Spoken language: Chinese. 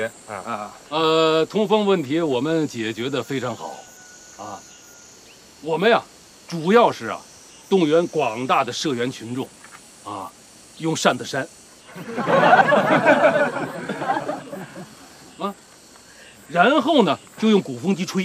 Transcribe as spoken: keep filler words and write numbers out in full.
啊，呃，通风问题我们解决的非常好，啊，我们呀，主要是啊，动员广大的社员群众，啊，用扇子扇，啊，然后呢，就用鼓风机吹。